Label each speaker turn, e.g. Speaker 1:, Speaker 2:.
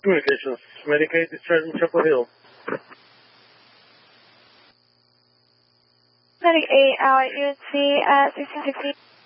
Speaker 1: Communications, Medicaid discharging Chapel Hill.
Speaker 2: Medic 8, UNC 1660.